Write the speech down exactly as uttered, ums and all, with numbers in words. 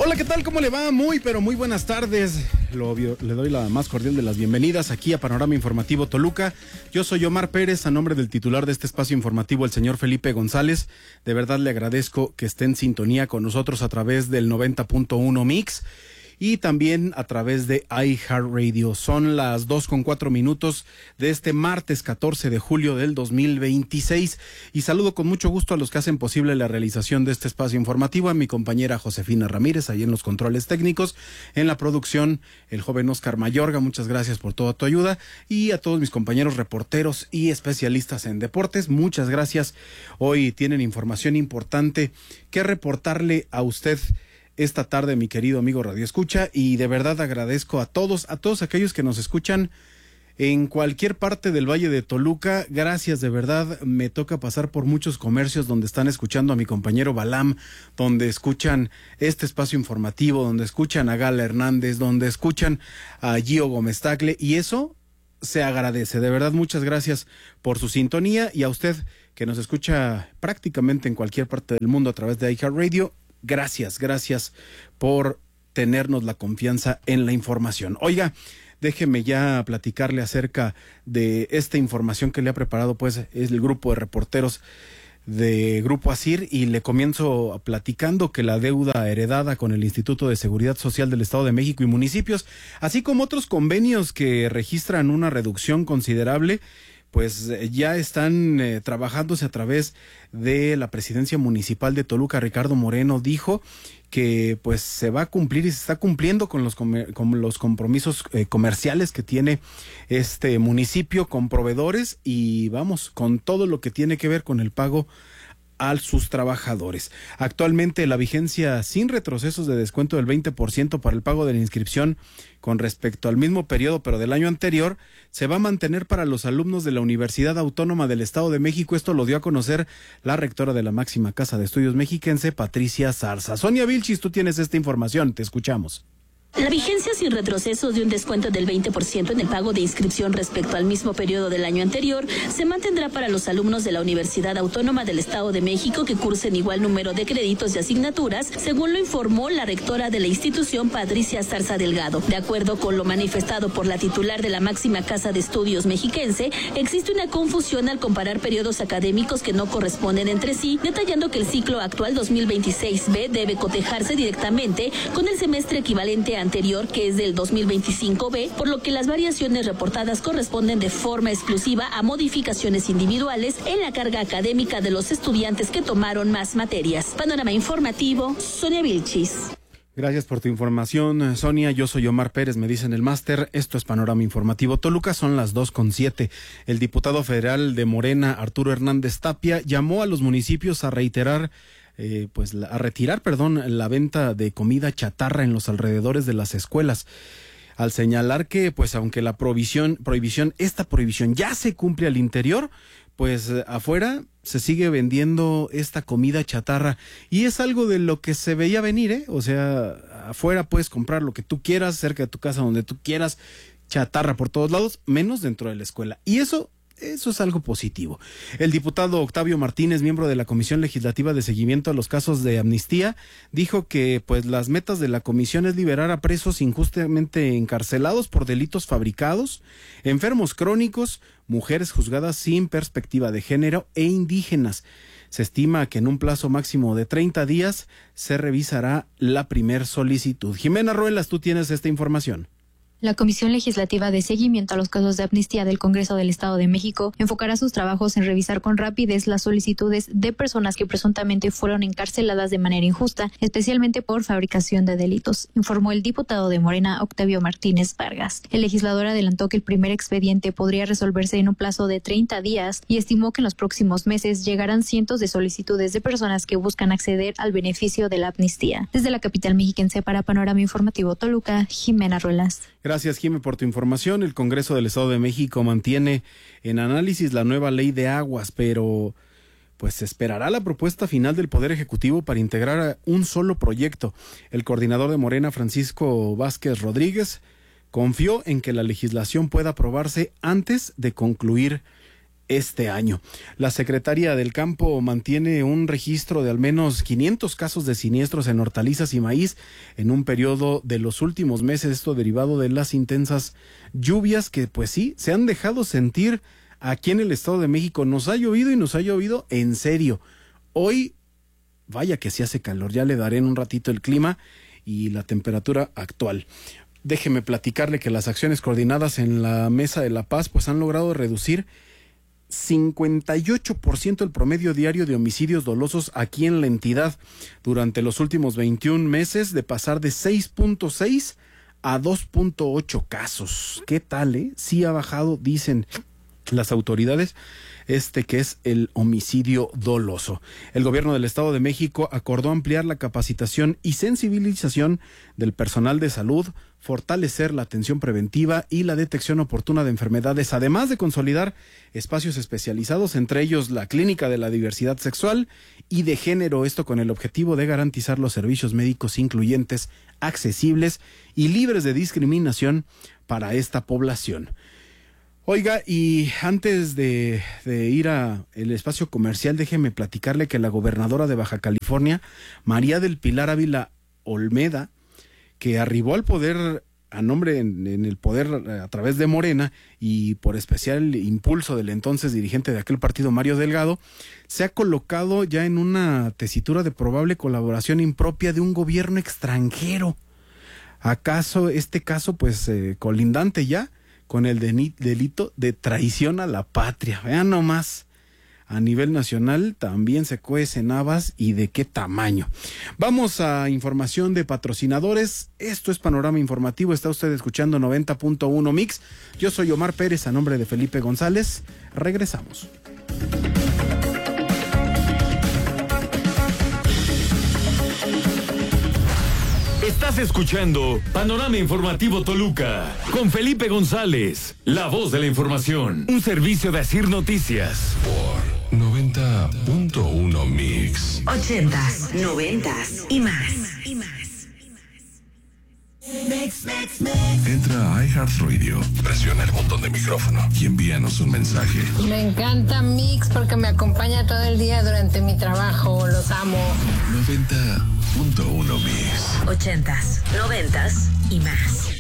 Hola, ¿qué tal? ¿Cómo le va? Muy, pero muy buenas tardes. Lo, le doy la más cordial de las bienvenidas aquí a Panorama Informativo Toluca. Yo soy Omar Pérez, a nombre del titular de este espacio informativo, el señor Felipe González. De verdad le agradezco que esté en sintonía con nosotros a través del noventa punto uno Mix y también a través de iHeartRadio. Son las dos con cuatro minutos de este martes catorce de julio del dos mil veintiséis y saludo con mucho gusto a los que hacen posible la realización de este espacio informativo, a mi compañera Josefina Ramírez, ahí en los controles técnicos, en la producción el joven Oscar Mayorga, muchas gracias por toda tu ayuda, y a todos mis compañeros reporteros y especialistas en deportes, muchas gracias. Hoy tienen información importante que reportarle a usted esta tarde, mi querido amigo Radio Escucha, y de verdad agradezco a todos, a todos aquellos que nos escuchan en cualquier parte del Valle de Toluca. Gracias, de verdad. Me toca pasar por muchos comercios donde están escuchando a mi compañero Balam, donde escuchan este espacio informativo, donde escuchan a Gala Hernández, donde escuchan a Gio Gómez Tagle, y eso se agradece. De verdad, muchas gracias por su sintonía, y a usted que nos escucha prácticamente en cualquier parte del mundo a través de iHeartRadio, gracias, gracias por tenernos la confianza en la información. Oiga, déjeme ya platicarle acerca de esta información que le ha preparado, pues, es el grupo de reporteros de Grupo ASIR, y le comienzo platicando que la deuda heredada con el Instituto de Seguridad Social del Estado de México y municipios, así como otros convenios que registran una reducción considerable, pues ya están eh, trabajándose a través de la presidencia municipal de Toluca. Ricardo Moreno dijo que pues se va a cumplir y se está cumpliendo con los, con los compromisos eh, comerciales que tiene este municipio con proveedores, y vamos, con todo lo que tiene que ver con el pago a sus trabajadores. Actualmente la vigencia sin retrocesos de descuento del veinte por ciento para el pago de la inscripción con respecto al mismo periodo pero del año anterior se va a mantener para los alumnos de la Universidad Autónoma del Estado de México. Esto lo dio a conocer la rectora de la máxima casa de estudios mexiquense, Patricia Zarza. Sonia Vilchis, tú tienes esta información, te escuchamos. La vigencia sin retrocesos de un descuento del veinte por ciento en el pago de inscripción respecto al mismo periodo del año anterior se mantendrá para los alumnos de la Universidad Autónoma del Estado de México que cursen igual número de créditos y asignaturas, según lo informó la rectora de la institución, Patricia Zarza Delgado. De acuerdo con lo manifestado por la titular de la máxima casa de estudios mexiquense, existe una confusión al comparar periodos académicos que no corresponden entre sí, detallando que el ciclo actual dos mil veintiséis B debe cotejarse directamente con el semestre equivalente a anterior, que es del dos mil veinticinco B, por lo que las variaciones reportadas corresponden de forma exclusiva a modificaciones individuales en la carga académica de los estudiantes que tomaron más materias. Panorama informativo, Sonia Vilchis. Gracias por tu información, Sonia. Yo soy Omar Pérez, me dicen el máster. Esto es Panorama Informativo Toluca, son las dos con siete. El diputado federal de Morena, Arturo Hernández Tapia, llamó a los municipios a reiterar Eh, pues a retirar, perdón, la venta de comida chatarra en los alrededores de las escuelas, al señalar que pues aunque la prohibición, prohibición, esta prohibición ya se cumple al interior, pues afuera se sigue vendiendo esta comida chatarra, y es algo de lo que se veía venir, ¿eh? O sea, afuera puedes comprar lo que tú quieras, cerca de tu casa, donde tú quieras, chatarra por todos lados, menos dentro de la escuela, y eso Eso es algo positivo. El diputado Octavio Martínez, miembro de la Comisión Legislativa de Seguimiento a los Casos de Amnistía, dijo que pues las metas de la comisión es liberar a presos injustamente encarcelados por delitos fabricados, enfermos crónicos, mujeres juzgadas sin perspectiva de género e indígenas. Se estima que en un plazo máximo de treinta días se revisará la primer solicitud. Jimena Ruelas, tú tienes esta información. La Comisión Legislativa de Seguimiento a los Casos de Amnistía del Congreso del Estado de México enfocará sus trabajos en revisar con rapidez las solicitudes de personas que presuntamente fueron encarceladas de manera injusta, especialmente por fabricación de delitos, informó el diputado de Morena, Octavio Martínez Vargas. El legislador adelantó que el primer expediente podría resolverse en un plazo de treinta días y estimó que en los próximos meses llegarán cientos de solicitudes de personas que buscan acceder al beneficio de la amnistía. Desde la capital mexiquense para Panorama Informativo Toluca, Jimena Ruelas. Gracias, Jimé, por tu información. El Congreso del Estado de México mantiene en análisis la nueva ley de aguas, pero pues se esperará la propuesta final del Poder Ejecutivo para integrar un solo proyecto. El coordinador de Morena, Francisco Vázquez Rodríguez, confió en que la legislación pueda aprobarse antes de concluir este año. La Secretaría del Campo mantiene un registro de al menos quinientos casos de siniestros en hortalizas y maíz en un periodo de los últimos meses, esto derivado de las intensas lluvias que pues sí, se han dejado sentir aquí en el Estado de México. Nos ha llovido y nos ha llovido en serio. Hoy, vaya que sí hace calor, ya le daré en un ratito el clima y la temperatura actual. Déjeme platicarle que las acciones coordinadas en la Mesa de la Paz pues han logrado reducir cincuenta y ocho por ciento el promedio diario de homicidios dolosos aquí en la entidad durante los últimos veintiún meses, de pasar de seis punto seis a dos punto ocho casos. ¿Qué tal, eh? Sí ha bajado, dicen las autoridades, este que es el homicidio doloso. El gobierno del Estado de México acordó ampliar la capacitación y sensibilización del personal de salud, fortalecer la atención preventiva y la detección oportuna de enfermedades, además de consolidar espacios especializados, entre ellos la Clínica de la Diversidad Sexual y de Género, esto con el objetivo de garantizar los servicios médicos incluyentes, accesibles y libres de discriminación para esta población. Oiga, y antes de, de ir a el espacio comercial, déjeme platicarle que la gobernadora de Baja California, María del Pilar Ávila Olmeda, que arribó al poder a nombre en, en el poder a través de Morena y por especial impulso del entonces dirigente de aquel partido, Mario Delgado, se ha colocado ya en una tesitura de probable colaboración impropia de un gobierno extranjero. ¿Acaso este caso, pues, eh, colindante ya con el delito de traición a la patria? Vean nomás, a nivel nacional también se cuecen habas, y de qué tamaño. Vamos a información de patrocinadores. Esto es Panorama Informativo, está usted escuchando noventa punto uno Mix. Yo soy Omar Pérez, a nombre de Felipe González. Regresamos. Estás escuchando Panorama Informativo Toluca con Felipe González, la voz de la información, un servicio de Asir Noticias. Por noventa punto uno Mix. Ochentas, noventas y más. Y más. Mix, mix, mix. Entra a iHeartRadio, presiona el botón de micrófono y envíanos un mensaje. Me encanta Mix porque me acompaña todo el día durante mi trabajo. Los amo. noventa punto uno Mix. Ochentas, noventas y más.